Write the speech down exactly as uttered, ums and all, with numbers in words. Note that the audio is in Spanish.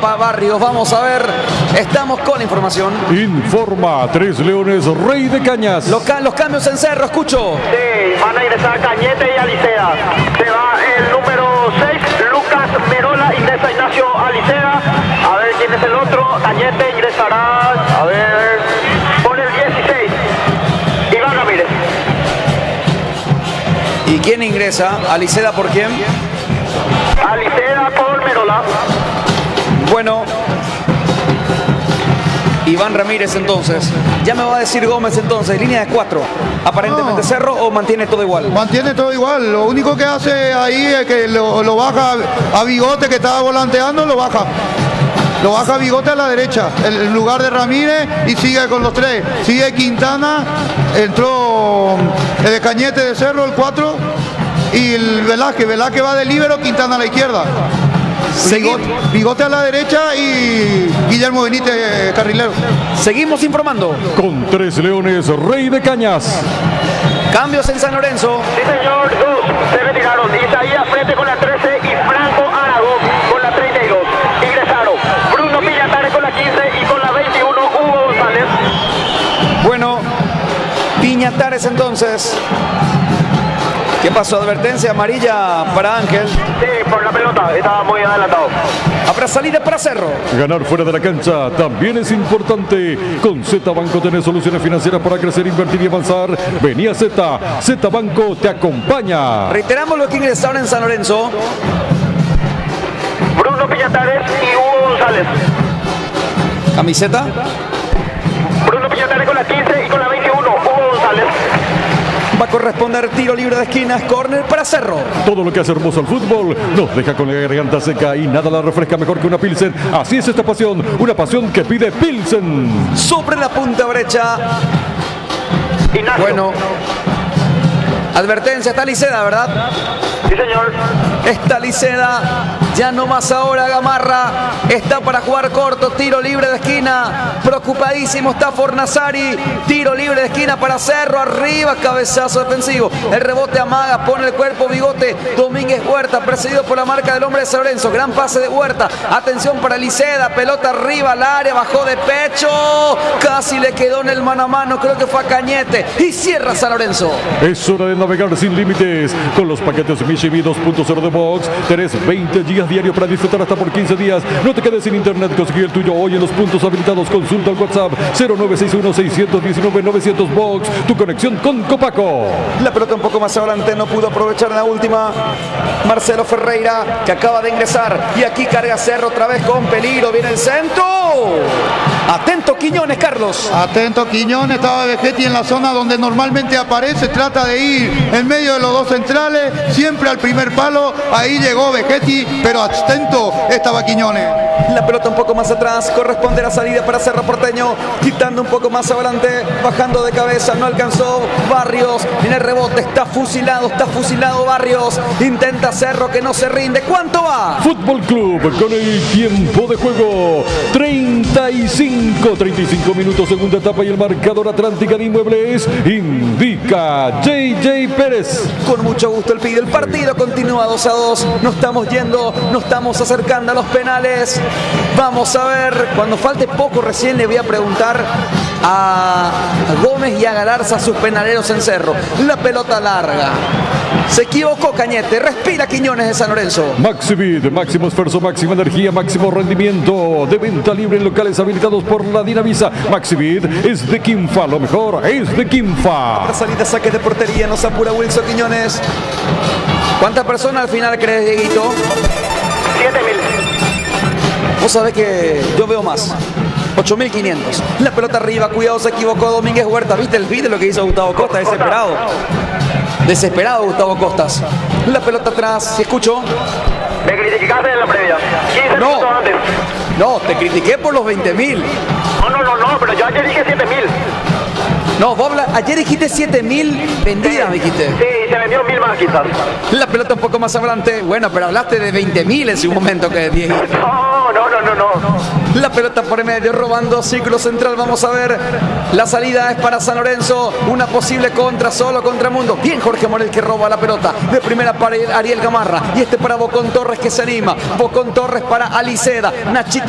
para Barrios. Vamos a ver, estamos con la información. Informa Tres Leones, Rey de Cañas. Los, ca los cambios en Cerro, escucho. Sí, van a ingresar Cañete y Alicea. Se va el número seis, Lucas Merola, ingresa Ignacio Alicea. A ver quién es el otro. Cañete ingresará, a ver, por el dieciséis, Iván Ramírez. ¿Y quién ingresa? ¿Aliceda por quién? Alicea por Merola. Bueno, Iván Ramírez entonces. Ya me va a decir Gómez entonces, línea de cuatro. Aparentemente No. Cerro, ¿o mantiene todo igual? Mantiene todo igual. Lo único que hace ahí es que lo, lo baja a Bigote, que estaba volanteando, lo baja. Lo baja Bigote a la derecha, en lugar de Ramírez, y sigue con los tres. Sigue Quintana, entró el de Cañete de Cerro, el cuatro, y el Velázquez. Velázquez va de líbero, Quintana a la izquierda. Bigote, Bigote a la derecha y Guillermo Benítez carrilero. Seguimos informando. Con Tres Leones, Rey de Cañas. Cambios en San Lorenzo. Sí, señor, dos se retiraron. Isaías frente con la trece y Franco Aragón con la treinta y dos. Ingresaron Bruno Piñatares con la quince y con la veintiuno Hugo González. Bueno, Piñatares entonces. ¿Qué pasó? Advertencia amarilla para Ángel. Sí, por la pelota, estaba muy adelantado. Habrá salida para Cerro. Ganar fuera de la cancha también es importante. Con Z Banco tenés soluciones financieras para crecer, invertir y avanzar. Vení a Z. Z Banco te acompaña. Reiteramos los que ingresaron en San Lorenzo. Bruno Piñatares y Hugo González. Camiseta. Bruno Piñatares con la quince y con la veintiuno Hugo González. Va a corresponder tiro libre de esquinas, córner para Cerro. Todo lo que hace hermoso al fútbol nos deja con la garganta seca y nada la refresca mejor que una Pilsen. Así es esta pasión, una pasión que pide Pilsen. Sobre la punta brecha. Ignacio. Bueno. Advertencia, está Liceda, ¿verdad? Sí, señor. Está Liceda. Ya no más ahora Gamarra. Está para jugar corto. Tiro libre de esquina. Preocupadísimo está Fornazari. Tiro libre de esquina para Cerro. Arriba, cabezazo defensivo. El rebote amaga. Pone el cuerpo Bigote. Domínguez Huerta, precedido por la marca del hombre de San Lorenzo. Gran pase de Huerta. Atención para Liceda. Pelota arriba al área. Bajó de pecho. Casi le quedó en el mano a mano. Creo que fue a Cañete. Y cierra San Lorenzo. Es hora de navegar sin límites con los paquetes Michibi dos punto cero de Box. Tenés veinte gigas diarios para disfrutar hasta por quince días. No te quedes sin internet, conseguí el tuyo hoy en los puntos habilitados. Consulta al WhatsApp cero nueve seis uno seis uno nueve novecientos Box. Tu conexión con Copaco. La pelota un poco más adelante, no pudo aprovechar en la última. Marcelo Ferreira, que acaba de ingresar. Y aquí carga Cerro otra vez con peligro. Viene el centro. Atento Quiñones, Carlos. Atento Quiñones, estaba Vegetti en la zona donde normalmente aparece. Trata de ir en medio de los dos centrales, siempre al primer palo. Ahí llegó Vegetti, pero atento estaba Quiñones. La pelota un poco más atrás, corresponde la salida para Cerro Porteño, quitando un poco más adelante, bajando de cabeza, no alcanzó Barrios, en el rebote, está fusilado, está fusilado Barrios, intenta Cerro que no se rinde, ¿cuánto va? Fútbol Club con el tiempo de juego, treinta y cinco, treinta y cinco minutos, segunda etapa, y el marcador Atlántica de Inmuebles indica J J Pérez. Con mucho gusto el pide, el partido continúa dos a dos, nos estamos yendo, nos estamos acercando a los penales. Vamos a ver, cuando falte poco recién le voy a preguntar a Gómez y a Galarza, sus penaleros en Cerro. La pelota larga. Se equivocó Cañete, respira Quiñones de San Lorenzo. Maxibid, máximo esfuerzo, máxima energía, máximo rendimiento. De venta libre en locales habilitados por la Dinavisa. Maxibid es de Quinfa, lo mejor es de Quinfa. La salida, saque de portería, nos apura Wilson Quiñones. ¿Cuántas personas al final crees, Dieguito? siete mil. Vos sabés que yo veo más. ocho mil quinientos. La pelota arriba, cuidado, se equivocó Domínguez Huerta. ¿Viste el video lo que hizo Gustavo Costa? Desesperado. Desesperado Gustavo Costas. La pelota atrás, si escucho. Me criticaste en la previa. quince No. minutos antes. No, te critiqué por los veinte mil. No, no, no, no, pero yo ayer dije siete mil. No, vos habla- ayer dijiste siete mil vendidas, me dijiste. Sí, se vendió mil más quizás. La pelota un poco más adelante. Bueno, pero hablaste de veinte mil en su momento que Dieguito. No, no, no, no, no. La pelota por medio, robando círculo central. Vamos a ver. La salida es para San Lorenzo. Una posible contra, solo contra Mundo. Bien Jorge Morel que roba la pelota. De primera para Ariel Gamarra. Y este para Bocón Torres que se anima. Bocón Torres para Aliceda. Nachito